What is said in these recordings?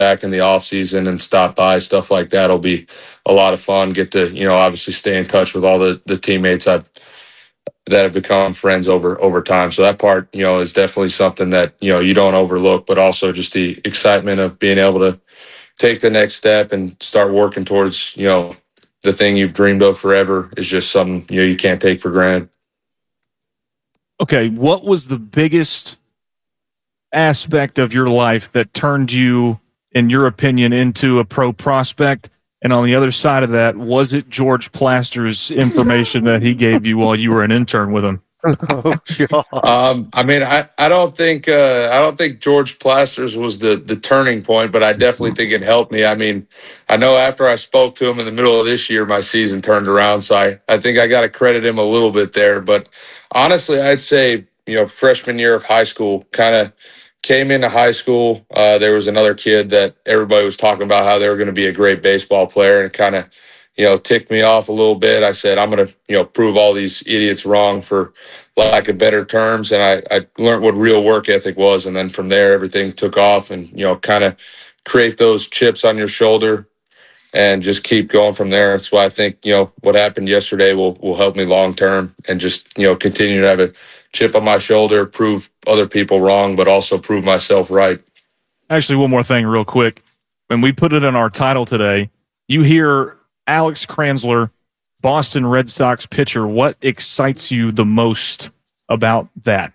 back in the off season and stop by, stuff like that will be a lot of fun. Get to, obviously stay in touch with all the teammates that have become friends over time. So that part, is definitely something that, you don't overlook, but also just the excitement of being able to take the next step and start working towards, the thing you've dreamed of forever is just something, you can't take for granted. Okay. What was the biggest aspect of your life that turned you, in your opinion, into a pro prospect? And on the other side of that, was it George Plaster's information that he gave you while you were an intern with him? Oh, God. I don't think George Plaster's was the turning point, but I definitely think it helped me. I mean, I know after I spoke to him in the middle of this year, my season turned around. So I think I got to credit him a little bit there. But honestly, I'd say, freshman year of high school, kind of came into high school. There was another kid that everybody was talking about how they were going to be a great baseball player, and kind of, ticked me off a little bit. I said, I'm going to, prove all these idiots wrong, for lack of better terms. And I learned what real work ethic was. And then from there, everything took off, and, kind of create those chips on your shoulder and just keep going from there. That's why I think, what happened yesterday will help me long-term, and just, continue to have a chip on my shoulder, prove other people wrong, but also prove myself right. Actually, one more thing real quick. When we put it in our title today, you hear Alex Kranzler, Boston Red Sox pitcher. What excites you the most about that?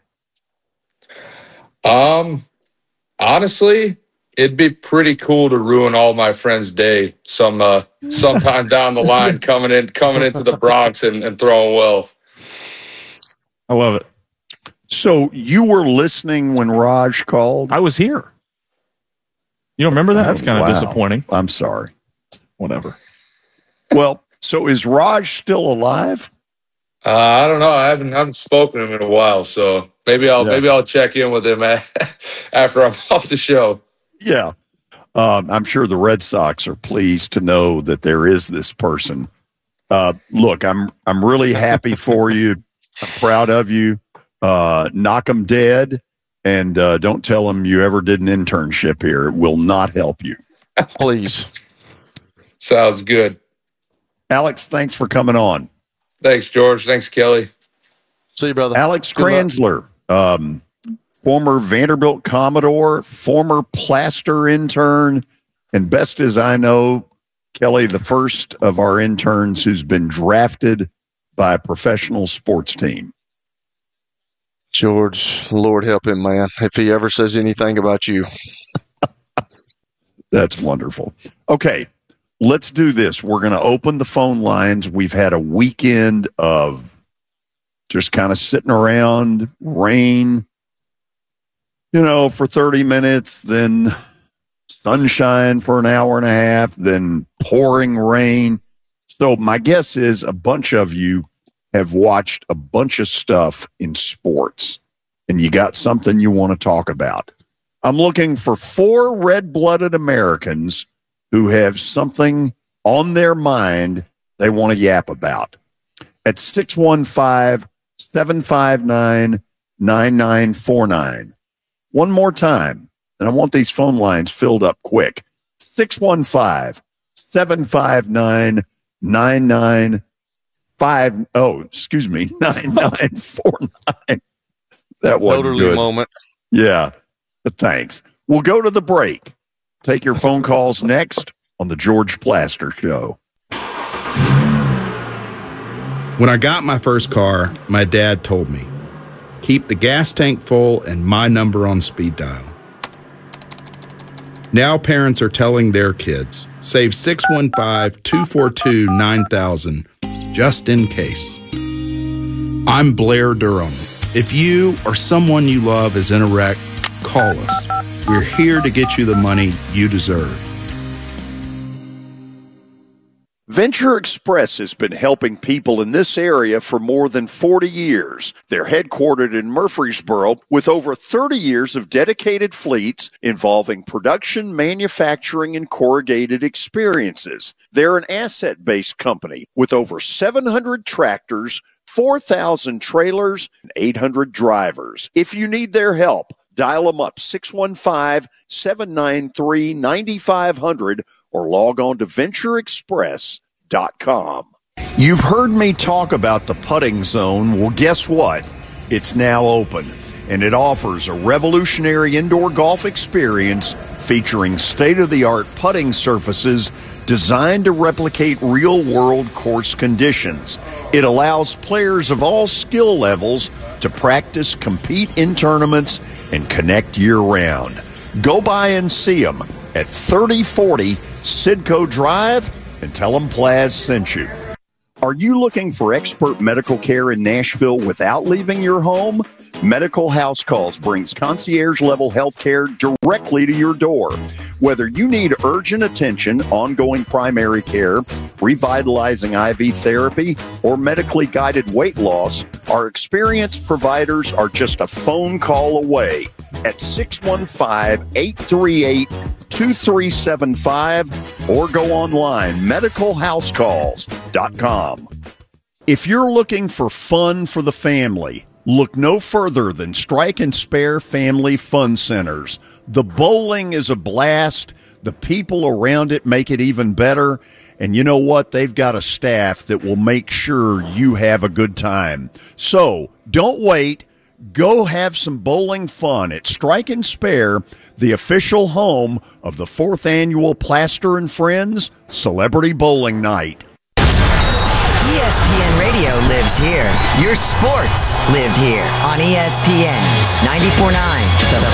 Honestly, it'd be pretty cool to ruin all my friends' day sometime down the line, coming into the Bronx and throwing well. I love it. So you were listening when Raj called? I was here. You don't remember that? That's kind of disappointing. I'm sorry. Whatever. Well, so is Raj still alive? I don't know. I haven't spoken to him in a while, so maybe I'll check in with him after I'm off the show. Yeah. I'm sure the Red Sox are pleased to know that there is this person. Look, I'm really happy for you. I'm proud of you. Knock 'em dead, and don't tell them you ever did an internship here. It will not help you. Please. Sounds good. Alex, thanks for coming on. Thanks, George. Thanks, Kelly. See you, brother. Alex Kranzler, former Vanderbilt Commodore, former Plaster intern, and best as I know, Kelly, the first of our interns who's been drafted by a professional sports team. George, Lord help him, man, if he ever says anything about you. That's wonderful. Okay, let's do this. We're going to open the phone lines. We've had a weekend of just kind of sitting around, rain, for 30 minutes, then sunshine for an hour and a half, then pouring rain. So my guess is a bunch of you have watched a bunch of stuff in sports, and you got something you want to talk about. I'm looking for 4 red-blooded Americans who have something on their mind they want to yap about. At 615-759-9949. One more time, and I want these phone lines filled up quick. 615-759-9949. 9949. That wasn't Elderly good. moment. Yeah, but thanks. We'll go to the break. Take your phone calls next on the George Plaster Show. When I got my first car, my dad told me, keep the gas tank full and my number on speed dial. Now parents are telling their kids, save 615-242-9000 just in case. I'm Blair Durham. If you or someone you love is in a wreck, call us. We're here to get you the money you deserve. Venture Express has been helping people in this area for more than 40 years. They're headquartered in Murfreesboro with over 30 years of dedicated fleets involving production, manufacturing, and corrugated experiences. They're an asset-based company with over 700 tractors, 4,000 trailers, and 800 drivers. If you need their help, Dial them up, 615-793-9500, or log on to ventureexpress.com. You've heard me talk about the Putting Zone. Well, guess what? It's now open, and it offers a revolutionary indoor golf experience featuring state-of-the-art putting surfaces designed to replicate real-world course conditions. It allows players of all skill levels to practice, compete in tournaments, and connect year-round. Go by and see them at 3040 Sidco Drive and tell them Plaz sent you. Are you looking for expert medical care in Nashville without leaving your home? Medical House Calls brings concierge-level health care directly to your door. Whether you need urgent attention, ongoing primary care, revitalizing IV therapy, or medically guided weight loss, our experienced providers are just a phone call away at 615-838-2375 or go online, medicalhousecalls.com. If you're looking for fun for the family, look no further than Strike and Spare Family Fun Centers. The bowling is a blast. The people around it make it even better. And you know what? They've got a staff that will make sure you have a good time. So don't wait. Go have some bowling fun at Strike and Spare, the official home of the 4th annual Plaster and Friends Celebrity Bowling Night. ESPN Radio lives here. Your sports live here on ESPN 94.9.